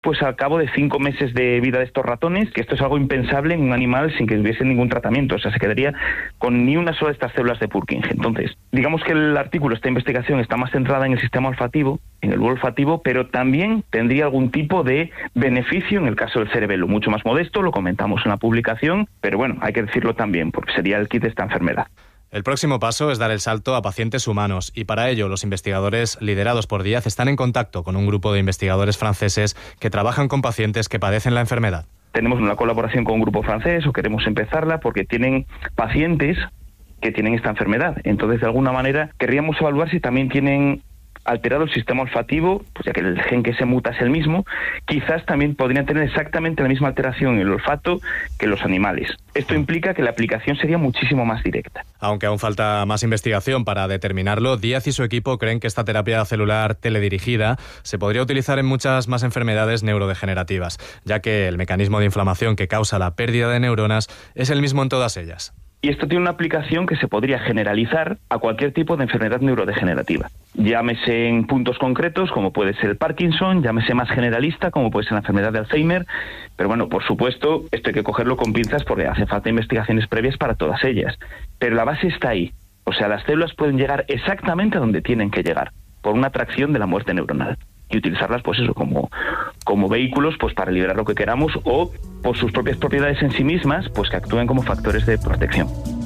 pues al cabo de 5 meses de vida de estos ratones, que esto es algo impensable en un animal sin que hubiese ningún tratamiento, o sea, se quedaría con ni una sola de estas células de Purkinje. Entonces, digamos que el artículo, esta investigación está más centrada en el sistema olfativo, en el bulbo olfativo, pero también tendría algún tipo de beneficio en el caso del cerebelo, mucho más modesto, lo comentamos en la publicación, pero bueno, hay que decirlo también, porque sería el kit de esta enfermedad. El próximo paso es dar el salto a pacientes humanos y para ello los investigadores liderados por Díaz están en contacto con un grupo de investigadores franceses que trabajan con pacientes que padecen la enfermedad. Tenemos una colaboración con un grupo francés o queremos empezarla porque tienen pacientes que tienen esta enfermedad. Entonces, de alguna manera, querríamos evaluar si también tienen alterado el sistema olfativo, pues ya que el gen que se muta es el mismo, quizás también podrían tener exactamente la misma alteración en el olfato que los animales. Esto implica que la aplicación sería muchísimo más directa. Aunque aún falta más investigación para determinarlo, Díaz y su equipo creen que esta terapia celular teledirigida se podría utilizar en muchas más enfermedades neurodegenerativas, ya que el mecanismo de inflamación que causa la pérdida de neuronas es el mismo en todas ellas. Y esto tiene una aplicación que se podría generalizar a cualquier tipo de enfermedad neurodegenerativa. Llámese en puntos concretos, como puede ser el Parkinson, llámese más generalista, como puede ser la enfermedad de Alzheimer. Pero bueno, por supuesto, esto hay que cogerlo con pinzas porque hace falta investigaciones previas para todas ellas. Pero la base está ahí. O sea, las células pueden llegar exactamente a donde tienen que llegar, por una atracción de la muerte neuronal. Y utilizarlas, pues eso, como vehículos, pues para liberar lo que queramos o por sus propias propiedades en sí mismas, pues que actúen como factores de protección.